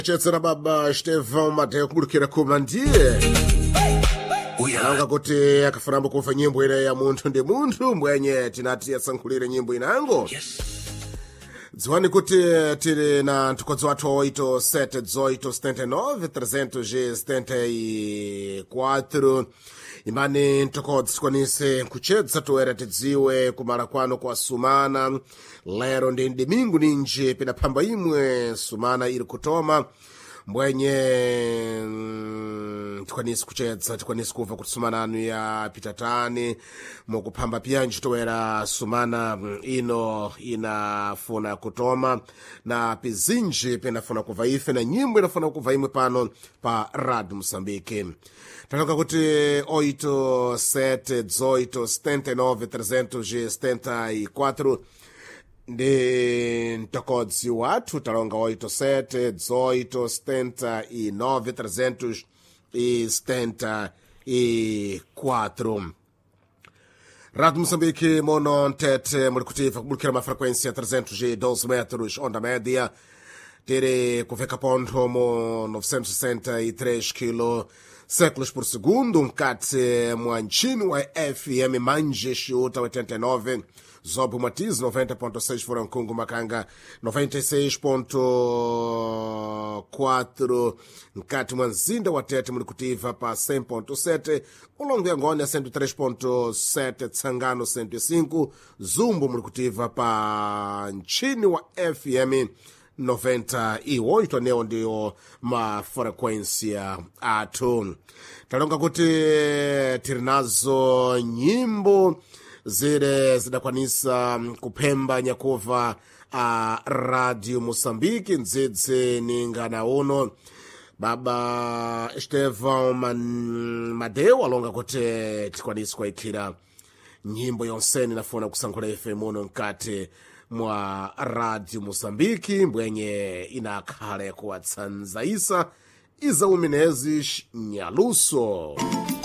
Chetsera baba Estevão Madeu kumulukira kuma ndiye anga kuti akafanamba kumva nyimbo ine ya munthu ndi munthu mwenye tinati yasankhulire nyimbo inango. Dziwani kuti tiri na ntukodzi wathu 87-18-79-374 imani ntukodzi tikwanise kuchedza toera tidziwe kumala kwano kwa sumana lero ndi domingo ninji pinaphamba imwe sumana iri kutoma mbwenye tikwanise kuchedza tikwanise kumva kuti sumana anu ya pitatani mukuphamba piyanji toera sumana ino inafuna kutoma na pizinji pinafuna kuva ife na nyimbo inafuna kuva imwe pano pa Radio Moçambique. Taloka kuti 87-18-79-374 ndi ntokodzi wathu talonga 87-18-79-374. Radio Moçambique mono ntete muli kutiva kubulukira mafrequência 312 metros onda média tere kuveka pontho mo 963 kilo séculos por segundo mkati mwa nchini wa FM manje xiuta 89 Zobo Matiz 90.6 Furankungu Makanga 96.4 mkati mwa nzinda wa tete mulikutiva pa 100.7 ulongo ya ngoni ya 103.7 Tsangano 105 Zumbu mulikutiva pa nchini wa FM 98 neo ndio mafrequência atu. Talonga kuti tirinazo nyimbo zile zidakwanisa kupemba nyakuva a Radio Moçambique ndzidzi ningana uno baba Estevão Madeu alonga kuti tikwanisa kuikhira nyimbo yonseni nafuna kusankhula FM uno mkati mwa Radio Moçambique mbwenye inakhala yakuwatsanzaisa iza umenezi nyaluso.